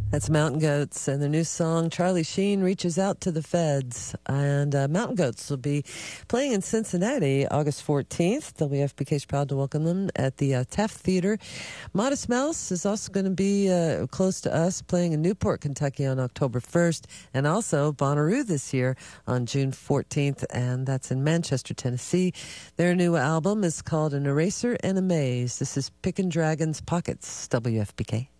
That's Mountain Goats and their new song, Charlie Sheen Reaches Out to the Feds. And Mountain Goats will be playing in Cincinnati August 14th. WFPK's proud to welcome them at the Taft Theater. Modest Mouse is also going to be close to us, playing in Newport, Kentucky on October 1st. And also Bonnaroo this year on June 14th, and that's in Manchester, Tennessee. Their new album is called An Eraser and a Maze. This is Pickin' Dragons Pockets, WFPK.